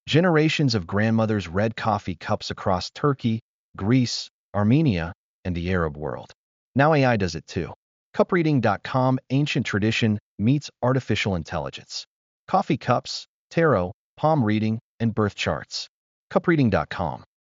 Generations of grandmothers read coffee cups across Turkey, Greece, Armenia, and the Arab world. Now AI does it too. Cupreading.com. Ancient tradition meets artificial intelligence. Coffee cups, tarot, palm reading, and birth charts. Cupreading.com.